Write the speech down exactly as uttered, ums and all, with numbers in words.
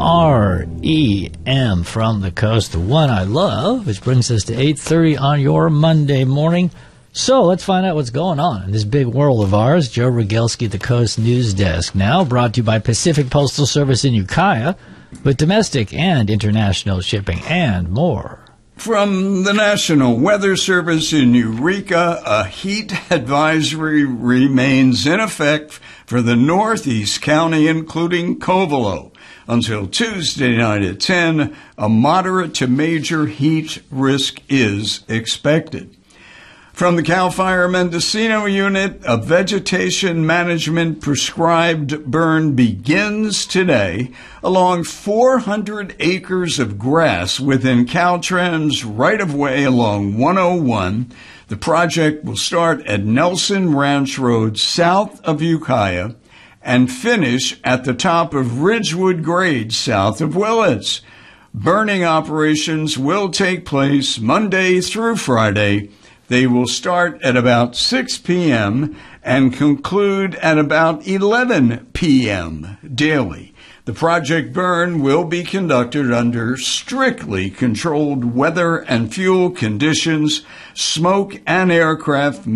R E M from the coast, the one I love, which brings us to eight thirty on your Monday morning. So let's find out what's going on in this big world of ours. Joe Rogelski, the Coast News Desk, now brought to you by Pacific Postal Service in Ukiah, with domestic and international shipping and more. From the National Weather Service in Eureka, a heat advisory remains in effect for the Northeast County, including Covelo. Until Tuesday night at ten, a moderate to major heat risk is expected. From the CAL FIRE Mendocino unit, a vegetation management prescribed burn begins today along four hundred acres of grass within Caltrans right-of-way along one oh one. The project will start at Nelson Ranch Road south of Ukiah and finish at the top of Ridgewood Grade south of Willits. Burning operations will take place Monday through Friday. They will start at about six p.m. and conclude at about eleven p.m. daily. The project burn will be conducted under strictly controlled weather and fuel conditions. Smoke and aircraft